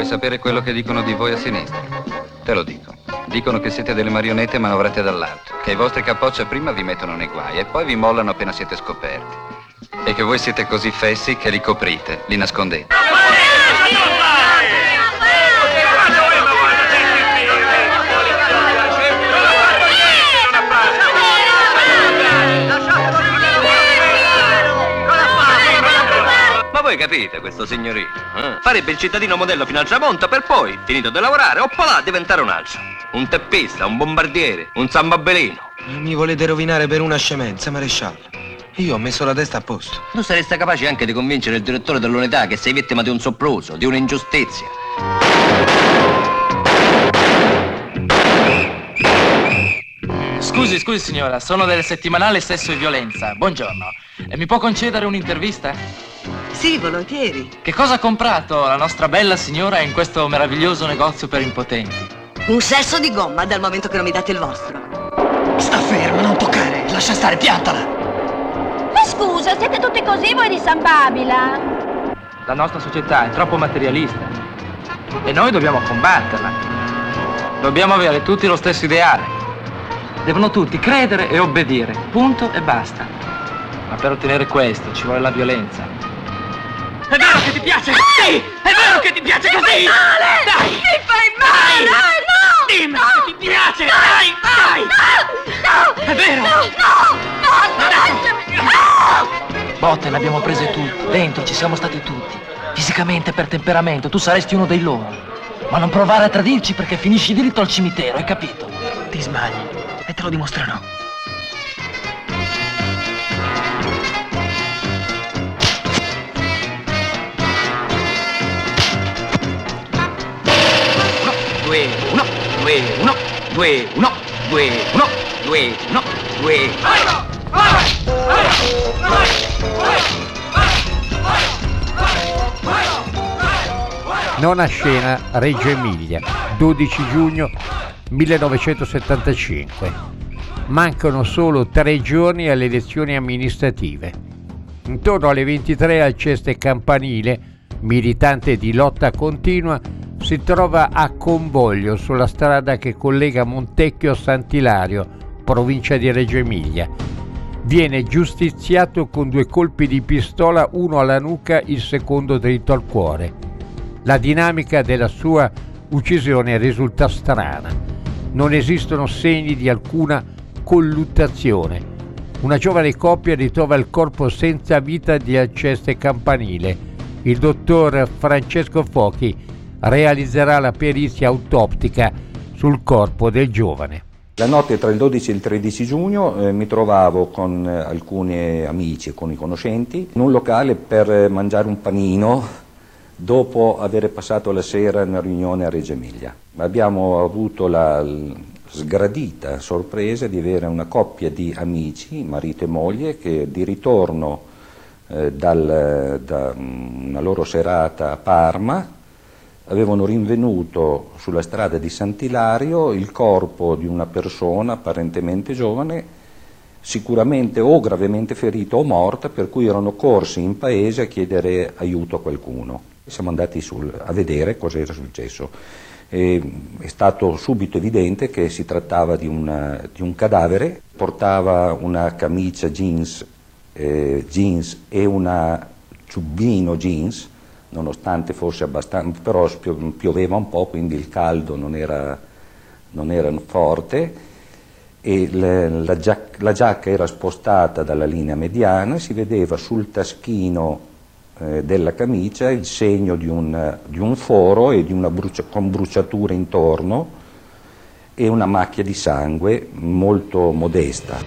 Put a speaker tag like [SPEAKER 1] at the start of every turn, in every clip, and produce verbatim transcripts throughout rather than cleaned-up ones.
[SPEAKER 1] sapere quello che dicono di voi a sinistra? Te lo dico. Dicono che siete delle marionette manovrate dall'alto, che i vostri capoccia prima vi mettono nei guai e poi vi mollano appena siete scoperti. E che voi siete così fessi che li coprite, li nascondete.
[SPEAKER 2] Ma voi capite questo signorino? Eh? Farebbe il cittadino modello fino al tramonto per poi, finito di lavorare, oppalà diventare un altro. Un teppista, un bombardiere, un zambabelino.
[SPEAKER 3] Mi volete rovinare per una scemenza, maresciallo. Io ho messo la testa a posto.
[SPEAKER 2] Tu saresti capace anche di convincere il direttore dell'unità che sei vittima di un sopruso, di un'ingiustizia.
[SPEAKER 4] Scusi, scusi signora, sono del settimanale Sesso e Violenza. Buongiorno. E mi può concedere un'intervista?
[SPEAKER 5] Sì, volentieri.
[SPEAKER 4] Che cosa ha comprato la nostra bella signora in questo meraviglioso negozio per impotenti?
[SPEAKER 5] Un sesso di gomma dal momento che non mi date il vostro.
[SPEAKER 6] Sta ferma, non toccare, lascia stare, piantala.
[SPEAKER 7] Ma scusa, siete tutti così voi di San Babila?
[SPEAKER 4] La nostra società è troppo materialista e noi dobbiamo combatterla. Dobbiamo avere tutti lo stesso ideale. Devono tutti credere e obbedire, punto e basta. Ma per ottenere questo ci vuole la violenza.
[SPEAKER 6] È vero che ti piace? Sì! È vero che ti piace così?
[SPEAKER 7] Male!
[SPEAKER 6] Dai!
[SPEAKER 7] Mi fai male!
[SPEAKER 6] Dai!
[SPEAKER 7] No!
[SPEAKER 6] Dimmi
[SPEAKER 7] no,
[SPEAKER 6] che ti piace!
[SPEAKER 7] No,
[SPEAKER 6] Dai!
[SPEAKER 7] no,
[SPEAKER 6] Dai!
[SPEAKER 7] No!
[SPEAKER 6] È vero?
[SPEAKER 7] No! No! No! Lasciami! No!
[SPEAKER 4] Botte, le abbiamo prese tutte. Dentro ci siamo stati tutti. Fisicamente, per temperamento, tu saresti uno dei loro. Ma non provare a tradirci perché finisci diritto al cimitero, hai capito?
[SPEAKER 6] Ti sbagli e te lo dimostrerò. Due, uno, due, uno, due, uno, due, uno, due, uno, due.
[SPEAKER 8] Nona scena, Reggio Emilia, dodici giugno millenovecentosettantacinque. Mancano solo tre giorni alle elezioni amministrative. Intorno alle ventitré Alceste Campanile, militante di lotta continua, si trova a Convoglio sulla strada che collega Montecchio a Sant'Ilario, provincia di Reggio Emilia. Viene giustiziato con due colpi di pistola, uno alla nuca, il secondo dritto al cuore. La dinamica della sua uccisione risulta strana. Non esistono segni di alcuna colluttazione. Una giovane coppia ritrova il corpo senza vita di Alceste Campanile. Il dottor Francesco Fochi realizzerà la perizia autoptica sul corpo del giovane.
[SPEAKER 9] La notte tra il dodici e il tredici giugno eh, mi trovavo con eh, alcuni amici e con i conoscenti in un locale per eh, mangiare un panino dopo aver passato la sera in una riunione a Reggio Emilia. Abbiamo avuto la sgradita sorpresa di avere una coppia di amici, marito e moglie, che di ritorno eh, dal, da una loro serata a Parma avevano rinvenuto sulla strada di Sant'Ilario il corpo di una persona apparentemente giovane, sicuramente o gravemente ferita o morta, per cui erano corsi in paese a chiedere aiuto a qualcuno. Siamo andati sul, a vedere cosa era successo. E è stato subito evidente che si trattava di, una, di un cadavere, portava una camicia jeans, eh, jeans e una giubbino jeans, nonostante fosse abbastanza, però pioveva un po', quindi il caldo non era, non era forte, e le, la, giacca, la giacca era spostata dalla linea mediana, si vedeva sul taschino eh, della camicia il segno di un, di un foro e di una brucia, con bruciature intorno e una macchia di sangue molto modesta.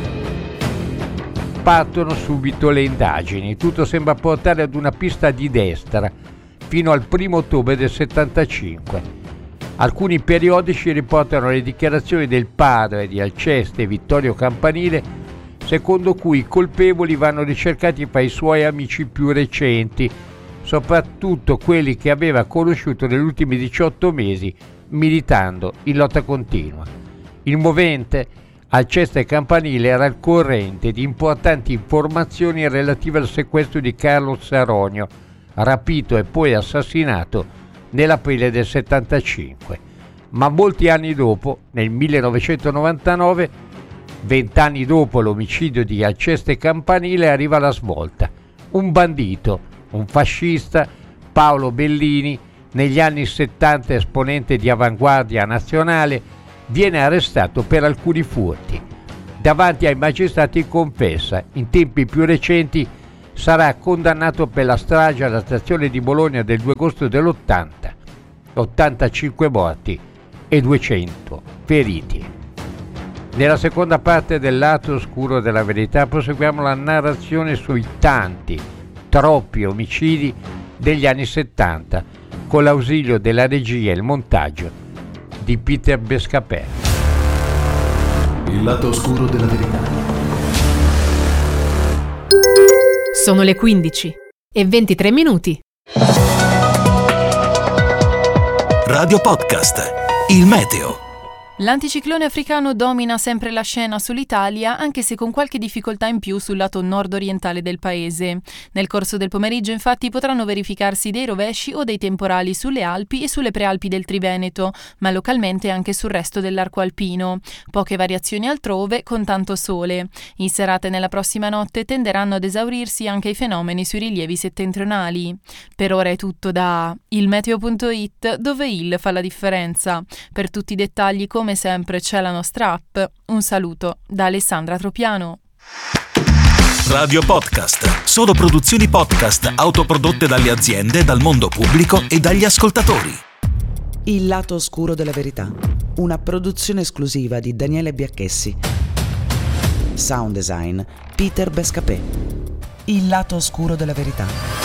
[SPEAKER 8] Partono subito le indagini, tutto sembra portare ad una pista di destra fino al primo ottobre del settantacinque. Alcuni periodici riportano le dichiarazioni del padre di Alceste, Vittorio Campanile, secondo cui i colpevoli vanno ricercati fra i suoi amici più recenti, soprattutto quelli che aveva conosciuto negli ultimi diciotto mesi militando in lotta continua. Il movente Alceste Campanile era al corrente di importanti informazioni relative al sequestro di Carlo Saronio, rapito e poi assassinato nell'aprile del settantacinque, ma molti anni dopo, nel millenovecentonovantanove, vent'anni dopo l'omicidio di Alceste Campanile, arriva la svolta. Un bandito, un fascista, Paolo Bellini, negli anni settanta esponente di Avanguardia Nazionale, viene arrestato per alcuni furti. Davanti ai magistrati confessa, in tempi più recenti sarà condannato per la strage alla stazione di Bologna del due agosto dell'ottanta, ottantacinque morti e duecento feriti. Nella seconda parte del lato oscuro della verità proseguiamo la narrazione sui tanti, troppi omicidi degli anni settanta, con l'ausilio della regia e il montaggio di Peter Bescapè.
[SPEAKER 10] Il lato oscuro della verità.
[SPEAKER 11] Sono le quindici e ventitré minuti.
[SPEAKER 10] Radio Podcast. Il meteo.
[SPEAKER 12] L'anticiclone africano domina sempre la scena sull'Italia, anche se con qualche difficoltà in più sul lato nord-orientale del paese. Nel corso del pomeriggio, infatti, potranno verificarsi dei rovesci o dei temporali sulle Alpi e sulle prealpi del Triveneto, ma localmente anche sul resto dell'arco alpino. Poche variazioni altrove, con tanto sole. In serata e nella prossima notte tenderanno ad esaurirsi anche i fenomeni sui rilievi settentrionali. Per ora è tutto da il meteo punto it, dove il fa la differenza. Per tutti i dettagli, come Come sempre c'è la nostra app. Un saluto da Alessandra Tropiano.
[SPEAKER 10] Radio Podcast. Solo produzioni podcast autoprodotte dalle aziende, dal mondo pubblico e dagli ascoltatori.
[SPEAKER 13] Il lato oscuro della verità. Una produzione esclusiva di Daniele Biacchessi. Sound design Peter Bescapè. Il lato oscuro della verità.